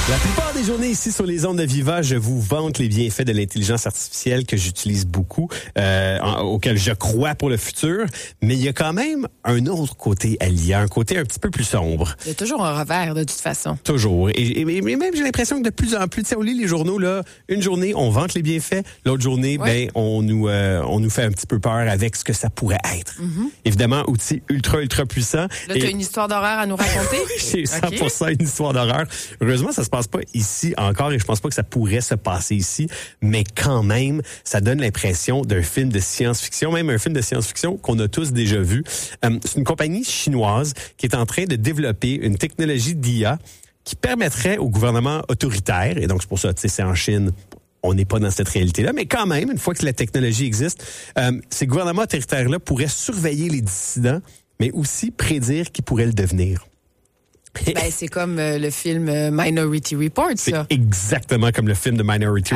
La plupart des journées ici sur les ondes de Viva, je vous vante les bienfaits de l'intelligence artificielle que j'utilise beaucoup, auquel je crois pour le futur. Mais il y a quand même un autre côté à l'IA, un côté un petit peu plus sombre. Il y a toujours un revers, de toute façon. Toujours. Et même, j'ai l'impression que de plus en plus, tu sais, on lit les journaux, là, une journée, on vante les bienfaits, l'autre journée, ouais. on nous fait un petit peu peur avec ce que ça pourrait être. Mm-hmm. Évidemment, outil ultra puissant. Là, tu as une histoire d'horreur à nous raconter? J'ai 100% une histoire d'horreur. Heureusement, ça se passe pas ici encore et je pense pas que ça pourrait se passer ici, mais quand même, ça donne l'impression d'un film de science-fiction, même un film de science-fiction qu'on a tous déjà vu. C'est une compagnie chinoise qui est en train de développer une technologie d'IA qui permettrait au gouvernement autoritaire, et donc c'est pour ça, tu sais, c'est en Chine, on n'est pas dans cette réalité-là, mais quand même, une fois que la technologie existe, ces gouvernements autoritaires-là pourraient surveiller les dissidents, mais aussi prédire qui pourrait le devenir. Ben, c'est comme le film Minority Report, ça. C'est exactement comme le film de Minority